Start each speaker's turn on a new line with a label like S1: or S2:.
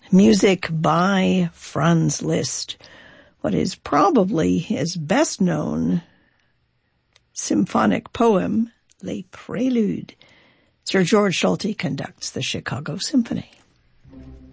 S1: Music by Franz Liszt. What is probably his best-known symphonic poem, Les Préludes. Sir George Solti conducts the Chicago Symphony.